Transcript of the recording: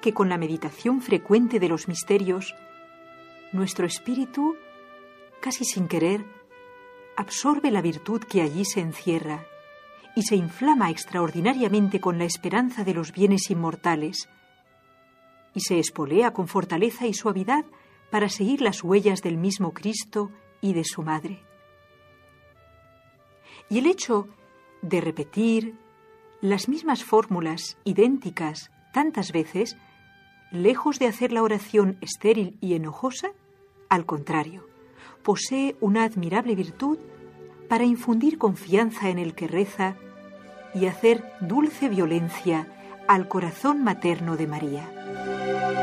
que con la meditación frecuente de los misterios, nuestro espíritu, casi sin querer, absorbe la virtud que allí se encierra y se inflama extraordinariamente con la esperanza de los bienes inmortales, y se espolea con fortaleza y suavidad para seguir las huellas del mismo Cristo y de su Madre. Y el hecho de repetir las mismas fórmulas idénticas tantas veces, lejos de hacer la oración estéril y enojosa, al contrario, posee una admirable virtud para infundir confianza en el que reza y hacer dulce violencia al corazón materno de María.